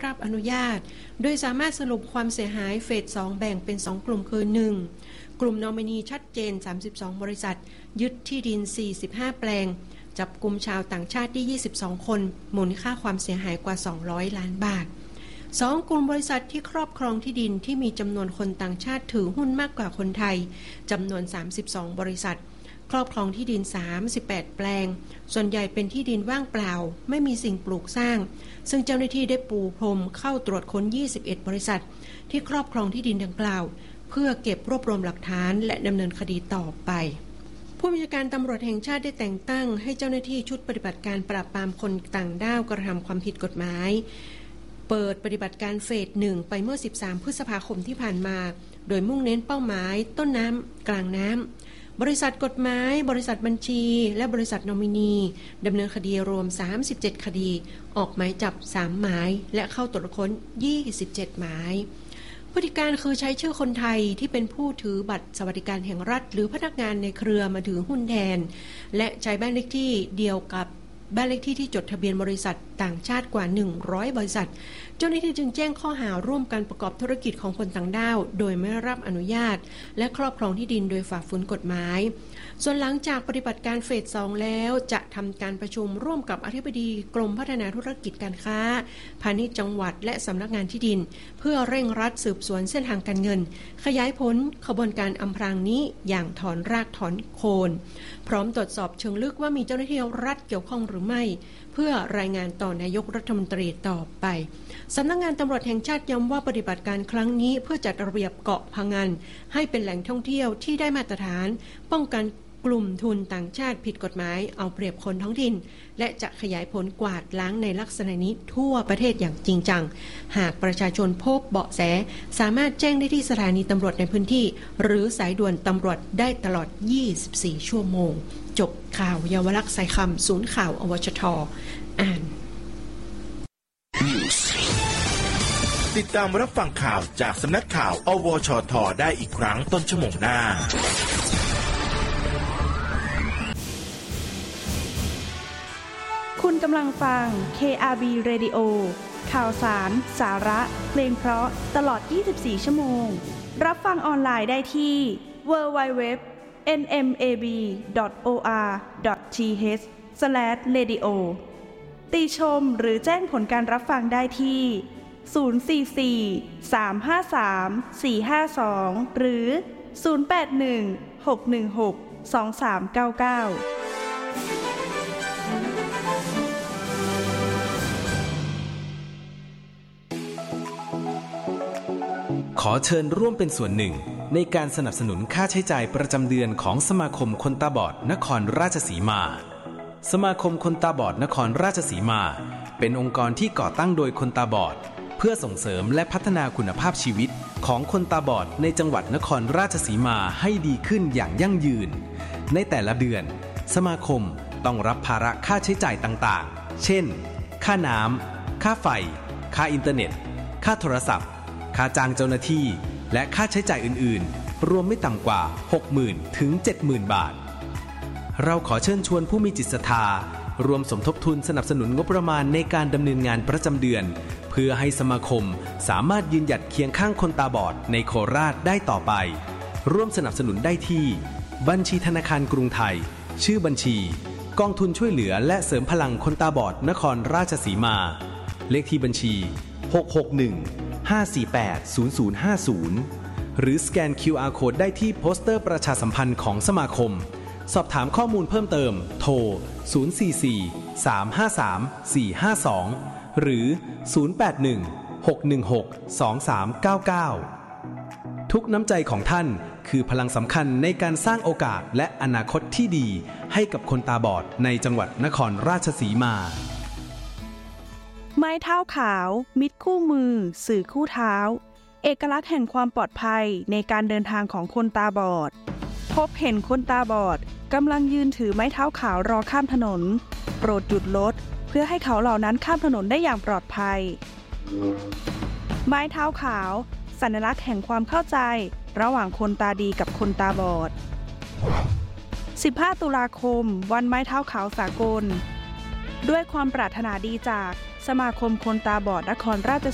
รับอนุญาตโดยสามารถสรุปความเสียหายเฟส 2แบ่งเป็น2กลุ่มคือ 1. กลุ่มนอมินีชัดเจน32บริษัทยึดที่ดิน45แปลงจับกุมชาวต่างชาติที่22คนมูลค่าความเสียหายกว่า200ล้านบาท 2. กลุ่มบริษัทที่ครอบครองที่ดินที่มีจำนวนคนต่างชาติถือหุ้นมากกว่าคนไทยจำนวน32บริษัทครอบครองที่ดิน38แปลงส่วนใหญ่เป็นที่ดินว่างเปล่าไม่มีสิ่งปลูกสร้างซึ่งเจ้าหน้าที่ได้ปูพรมเข้าตรวจค้น21บริษัทที่ครอบครองที่ดินดังกล่าวเพื่อเก็บรวบรวมหลักฐานและดำเนินคดีต่อไปผู้บัญชาการตำรวจแห่งชาติได้แต่งตั้งให้เจ้าหน้าที่ชุดปฏิบัติการปราบปรามคนต่างด้าวกระทำความผิดกฎหมายเปิดปฏิบัติการเฟส 1ไปเมื่อ13พฤษภาคมที่ผ่านมาโดยมุ่งเน้นเป้าหมายต้นน้ำกลางน้ำบริษัทกฎหมายบริษัทบัญชีและบริษัทนอมินีดำเนินคดีรวม37คดีออกหมายจับ3หมายและเข้าตรวจค้น27หมายพฤติการคือใช้ชื่อคนไทยที่เป็นผู้ถือบัตรสวัสดิการแห่งรัฐหรือพนักงานในเครือมาถือหุ้นแทนและใช้บ้านเลขที่เดียวกับบ้านเลขที่ที่จดทะเบียนบริษัทต่างชาติกว่า100บริษัทเจ้าหน้าที่จึงแจ้งข้อหาร่วมกันประกอบธุรกิจของคนต่างด้าวโดยไม่รับอนุญาตและครอบครองที่ดินโดยฝ่าฝืนกฎหมายส่วนหลังจากปฏิบัติการเฟส 2แล้วจะทำการประชุมร่วมกับอธิบดีกรมพัฒนาธุรกิจการค้าพาณิชย์จังหวัดและสำนักงานที่ดินเพื่อเร่งรัดสืบสวนเส้นทางการเงินขยายผลขบวนการอำพรางนี้อย่างถอนรากถอนโคนพร้อมตรวจสอบเชิงลึกว่ามีเจ้าหน้าที่รัฐเกี่ยวข้องหรือไม่เพื่อรายงานต่อนายกรัฐมนตรีต่อไปสำนักงานตำรวจแห่งชาติย้ำว่าปฏิบัติการครั้งนี้เพื่อจัดระเบียบเกาะพะงันให้เป็นแหล่งท่องเที่ยวที่ได้มาตรฐานป้องกันกลุ่มทุนต่างชาติผิดกฎหมายเอาเปรียบคนท้องถิ่นและจะขยายผลกวาดล้างในลักษณะนี้ทั่วประเทศอย่างจริงจังหากประชาชนพบเบาะแสสามารถแจ้งได้ที่สถานีตำรวจในพื้นที่หรือสายด่วนตำรวจได้ตลอด24ชั่วโมงจบข่าวเยาวลักษณ์สายคำศูนย์ข่าวอวชท.อ่านติดตามรับฟังข่าวจากสำนักข่าวอวชท.ได้อีกครั้งต้นชั่วโมงหน้าคุณกำลังฟัง KRB Radio ข่าวสารสาระเพลงเพราะตลอด24ชั่วโมงรับฟังออนไลน์ได้ที่ www.nmab.or.th/radio ติชมหรือแจ้งผลการรับฟังได้ที่044-353-452หรือ081-616-2399 ขอเชิญร่วมเป็นส่วนหนึ่งในการสนับสนุนค่าใช้จ่ายประจำเดือนของสมาคมคนตาบอดนครราชสีมาสมาคมคนตาบอดนครราชสีมาเป็นองค์กรที่ก่อตั้งโดยคนตาบอดเพื่อส่งเสริมและพัฒนาคุณภาพชีวิตของคนตาบอดในจังหวัดนครราชสีมาให้ดีขึ้นอย่างยั่งยืนในแต่ละเดือนสมาคมต้องรับภาระค่าใช้จ่ายต่างๆเช่นค่าน้ำค่าไฟค่าอินเทอร์เน็ตค่าโทรศัพท์ค่าจ้างเจ้าหน้าที่และค่าใช้จ่ายอื่นๆรวมไม่ต่ำกว่า 60,000 ถึง 70,000 บาทเราขอเชิญชวนผู้มีจิตศรัทธารวมสมทบทุนสนับสนุนงบประมาณในการดำเนินงานประจำเดือนเพื่อให้สมาคมสามารถยืนหยัดเคียงข้างคนตาบอดในโคราชได้ต่อไปร่วมสนับสนุนได้ที่บัญชีธนาคารกรุงไทยชื่อบัญชีกองทุนช่วยเหลือและเสริมพลังคนตาบอดนครราชสีมาเลขที่บัญชี661-548-0050หรือสแกน QR Code ได้ที่โปสเตอร์ประชาสัมพันธ์ของสมาคมสอบถามข้อมูลเพิ่มเติมโทร044-353-452หรือ081-616-2399ทุกน้ำใจของท่านคือพลังสำคัญในการสร้างโอกาสและอนาคตที่ดีให้กับคนตาบอดในจังหวัดนครราชสีมาไม้เท้าขาวมิตรคู่มือสื่อคู่เท้าเอกลักษณ์แห่งความปลอดภัยในการเดินทางของคนตาบอดพบเห็นคนตาบอดกำลังยืนถือไม้เท้าขาวรอข้ามถนนโปรดหยุดรถเพื่อให้เขาเหล่านั้นข้ามถนนได้อย่างปลอดภัยไม้เท้าขาวสัญลักษณ์แห่งความเข้าใจระหว่างคนตาดีกับคนตาบอด15ตุลาคมวันไม้เท้าขาวสากลด้วยความปรารถนาดีจากสมาคมคนตาบอดนครราช